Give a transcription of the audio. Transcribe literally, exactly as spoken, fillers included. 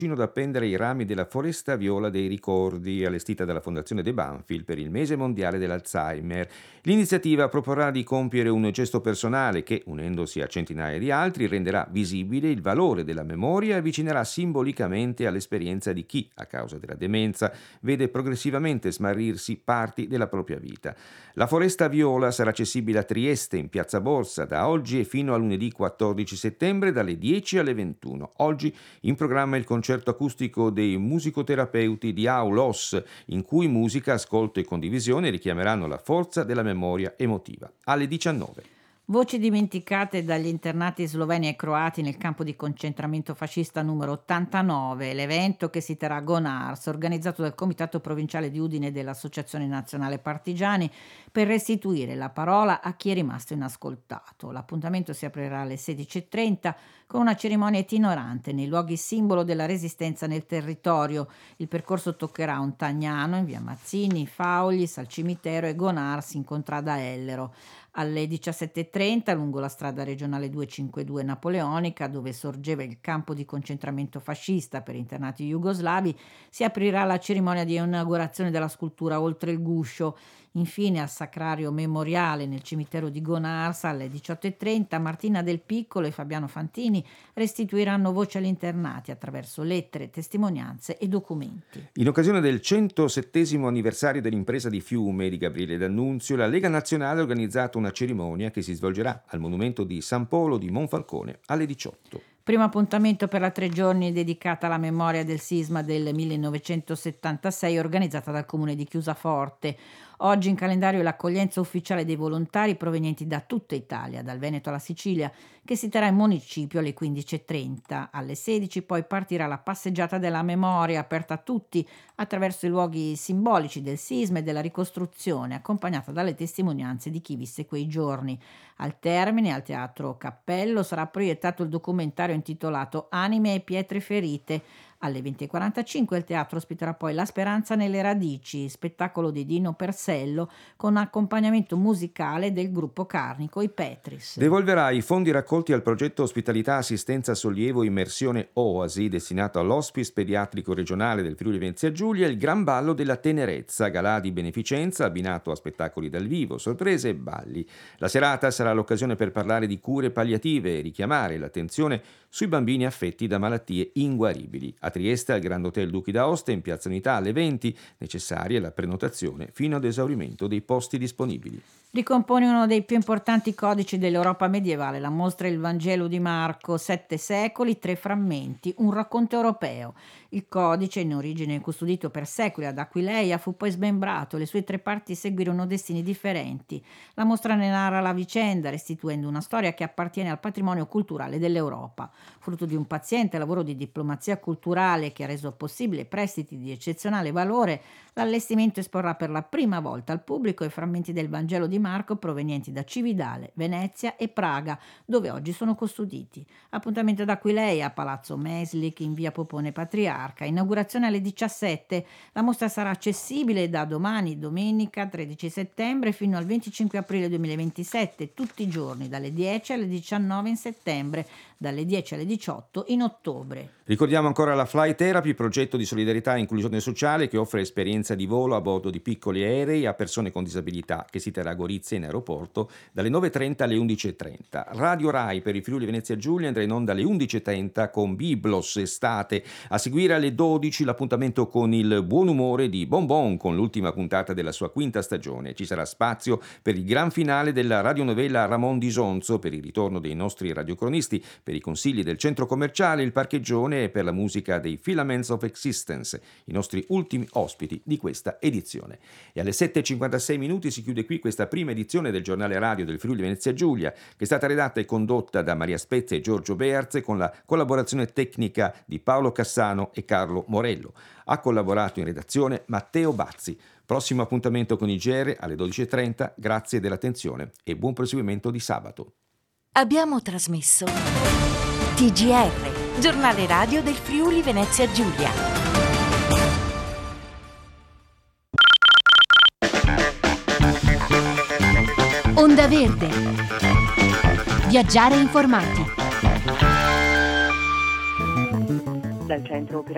da appendere i rami della Foresta Viola dei Ricordi, allestita dalla Fondazione De Banfield per il mese mondiale dell'Alzheimer. L'iniziativa proporrà di compiere un gesto personale che, unendosi a centinaia di altri, renderà visibile il valore della memoria e avvicinerà simbolicamente all'esperienza di chi, a causa della demenza, vede progressivamente smarrirsi parti della propria vita. La Foresta Viola sarà accessibile a Trieste, in Piazza Borsa, da oggi e fino a lunedì quattordici settembre, dalle dieci alle ventuno. Oggi in programma il concerto acustico dei musicoterapeuti di Aulos, in cui musica, ascolto e condivisione richiameranno la forza della memoria emotiva. Alle diciannove. Voci dimenticate dagli internati sloveni e croati nel campo di concentramento fascista numero ottantanove, l'evento che si terrà a Gonars, organizzato dal Comitato Provinciale di Udine e dell'Associazione Nazionale Partigiani, per restituire la parola a chi è rimasto inascoltato. L'appuntamento si aprirà alle sedici e trenta con una cerimonia itinerante nei luoghi simbolo della resistenza nel territorio. Il percorso toccherà Ontagnano in via Mazzini, Faugli, Sal Cimitero e Gonars in contrada Ellero. Alle diciassette e trenta, lungo la strada regionale duecentocinquantadue napoleonica, dove sorgeva il campo di concentramento fascista per internati jugoslavi, si aprirà la cerimonia di inaugurazione della scultura Oltre il Guscio. Infine, al Sacrario Memoriale nel cimitero di Gonars, alle diciotto e trenta, Martina Del Piccolo e Fabiano Fantini restituiranno voce agli internati attraverso lettere, testimonianze e documenti. In occasione del centosettesimo anniversario dell'impresa di Fiume di Gabriele D'Annunzio, la Lega Nazionale ha organizzato una cerimonia che si svolgerà al monumento di San Polo di Monfalcone alle diciotto. Primo appuntamento per la tre giorni dedicata alla memoria del sisma del millenovecentosettantasei organizzata dal comune di Chiusaforte. Oggi in calendario l'accoglienza ufficiale dei volontari provenienti da tutta Italia, dal Veneto alla Sicilia, che si terrà in municipio alle quindici e trenta. Alle sedici poi partirà la passeggiata della memoria, aperta a tutti attraverso i luoghi simbolici del sisma e della ricostruzione, accompagnata dalle testimonianze di chi visse quei giorni. Al termine, al Teatro Cappello, sarà proiettato il documentario intitolato Anime e pietre ferite. Alle venti e quarantacinque il teatro ospiterà poi La speranza nelle radici, spettacolo di Dino Persello con accompagnamento musicale del gruppo carnico I Petris. Devolverà i fondi raccolti al progetto Ospitalità, Assistenza, Sollievo, Immersione Oasi, destinato all'Hospice Pediatrico Regionale del Friuli Venezia Giulia, il Gran Ballo della Tenerezza, galà di beneficenza abbinato a spettacoli dal vivo, sorprese e balli. La serata sarà l'occasione per parlare di cure palliative e richiamare l'attenzione sui bambini affetti da malattie inguaribili. A Trieste, al Grand Hotel Duchi d'Aosta, in Piazza Unità alle venti, necessaria la prenotazione fino ad esaurimento dei posti disponibili. Ricompone uno dei più importanti codici dell'Europa medievale, la mostra Il Vangelo di Marco, sette secoli, tre frammenti, un racconto europeo. Il codice, in origine custodito per secoli ad Aquileia, fu poi smembrato e le sue tre parti seguirono destini differenti. La mostra ne narra la vicenda, restituendo una storia che appartiene al patrimonio culturale dell'Europa. Frutto di un paziente lavoro di diplomazia culturale che ha reso possibile prestiti di eccezionale valore, l'allestimento esporrà per la prima volta al pubblico i frammenti del Vangelo di Marco provenienti da Cividale, Venezia e Praga, dove oggi sono custoditi. Appuntamento ad Aquileia, a Palazzo Meslik, in via Popone Patriarca. Inaugurazione alle diciassette. La mostra sarà accessibile da domani, domenica tredici settembre, fino al venticinque aprile duemilaventisette, tutti i giorni, dalle dieci alle diciannove in settembre, dalle dieci alle diciotto in ottobre. Ricordiamo ancora la Fly Therapy, progetto di solidarietà e inclusione sociale che offre esperienza di volo a bordo di piccoli aerei a persone con disabilità, che si terrà a Gorizia in aeroporto dalle nove e trenta alle undici e trenta. Radio Rai per il Friuli Venezia Giulia andrà in onda alle undici e trenta con Biblos Estate. A seguire alle dodici l'appuntamento con il buon umore di Bon Bon, con l'ultima puntata della sua quinta stagione. Ci sarà spazio per il gran finale della radionovela Ramon di Sonzo, per il ritorno dei nostri radiocronisti, per i consigli del centro commerciale, il parcheggione e per la musica dei Filaments of Existence, i nostri ultimi ospiti di questa edizione. E alle sette e cinquantasei minuti si chiude qui questa prima edizione del giornale radio del Friuli Venezia Giulia, che è stata redatta e condotta da Maria Spezia e Giorgio Bearz con la collaborazione tecnica di Paolo Cassano e Carlo Morello. Ha collaborato in redazione Matteo Bazzi. Prossimo appuntamento con il G R alle dodici e trenta. Grazie dell'attenzione e buon proseguimento di sabato. Abbiamo trasmesso T G R, giornale radio del Friuli Venezia Giulia. Onda Verde. Viaggiare informati. Dal centro operativo